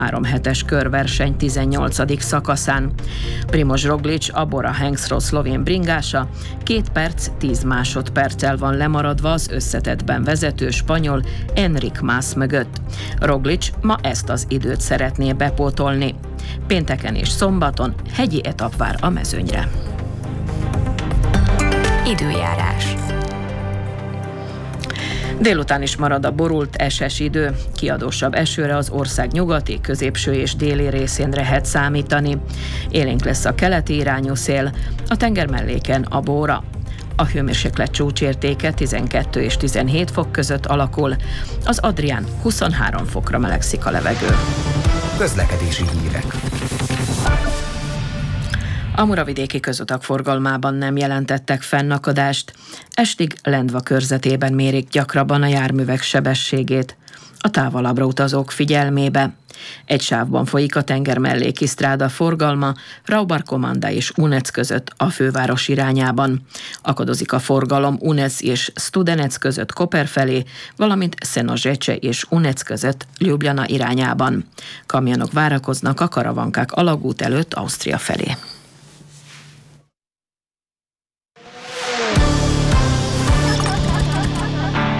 3-hetes körverseny 18. szakaszán. Primož Roglič, a Bora Hansgrohe szlovén bringása 2 perc 10 másodperccel van lemaradva az összetettben vezető spanyol Enric Mas mögött. Roglič ma ezt az időt szeretné bepótolni. Pénteken és szombaton hegyi etap vár a mezőnyre. Időjárás. Délután is marad a borult, eses idő. Kiadósabb esőre az ország nyugati, középső és déli részén lehet számítani. Élénk lesz a keleti irányú szél, a tengermelléken a bóra. A hőmérséklet csúcsértéke 12 és 17 fok között alakul, az Adrián 23 fokra melegszik a levegő. Közlekedési hírek. A muravidéki közutak forgalmában nem jelentettek fennakadást. Estig Lendva körzetében mérik gyakrabban a járművek sebességét. A távolabbra utazók figyelmébe. Egy sávban folyik a tengermelléki sztráda forgalma Raubar-Komanda és Unec között a főváros irányában. Akadozik a forgalom Unec és Studenec között Koper felé, valamint Senožeče és Unec között Ljubljana irányában. Kamionok várakoznak a Karavankák alagút előtt Ausztria felé.